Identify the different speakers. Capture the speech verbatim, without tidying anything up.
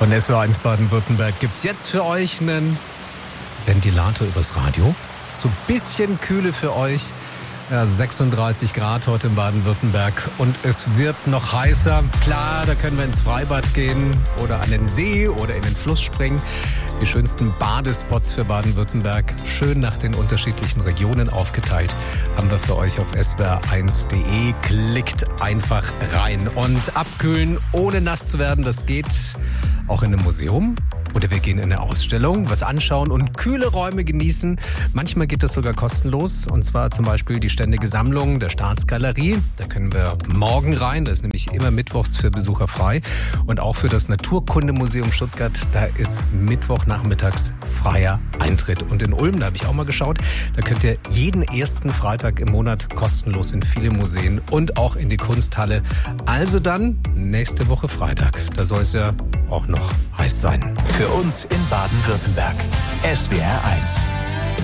Speaker 1: Von S W R eins Baden-Württemberg gibt es jetzt für euch einen Ventilator übers Radio. So ein bisschen Kühle für euch. Ja, sechsunddreißig Grad heute in Baden-Württemberg und es wird noch heißer. Klar, da können wir ins Freibad gehen oder an den See oder in den Fluss springen. Die schönsten Badespots für Baden-Württemberg, schön nach den unterschiedlichen Regionen aufgeteilt, haben wir für euch auf S W R eins punkt de. Klickt einfach rein. Und abkühlen, ohne nass zu werden, das geht auch in einem Museum. Oder wir gehen in eine Ausstellung, was anschauen und kühle Räume genießen. Manchmal geht das sogar kostenlos. Und zwar zum Beispiel die Ständige Sammlung der Staatsgalerie. Da können wir morgen rein. Das ist nämlich immer mittwochs für Besucher frei. Und auch für das Naturkundemuseum Stuttgart. Da ist Mittwochnachmittags freier Eintritt. Und in Ulm, da habe ich auch mal geschaut, da könnt ihr jeden ersten Freitag im Monat kostenlos in viele Museen und auch in die Kunsthalle. Also dann nächste Woche Freitag. Da soll es ja auch noch heiß sein.
Speaker 2: Für uns in Baden-Württemberg. S W R eins.